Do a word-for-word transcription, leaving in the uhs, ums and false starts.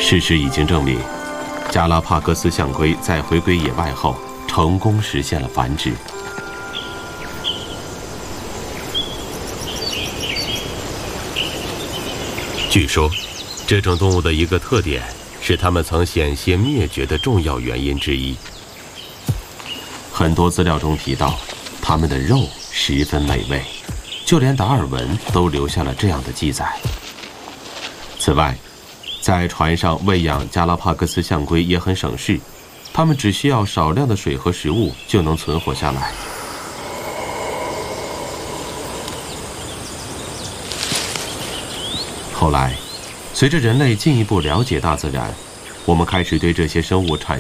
事实已经证明，加拉帕戈斯象龟在回归野外后，成功实现了繁殖。据说，这种动物的一个特点是它们曾险些灭绝的重要原因之一。很多资料中提到，它们的肉十分美味，就连达尔文都留下了这样的记载。此外，在船上喂养加拉帕戈斯象龟也很省事，它们只需要少量的水和食物就能存活下来。后来，随着人类进一步了解大自然，我们开始对这些生物产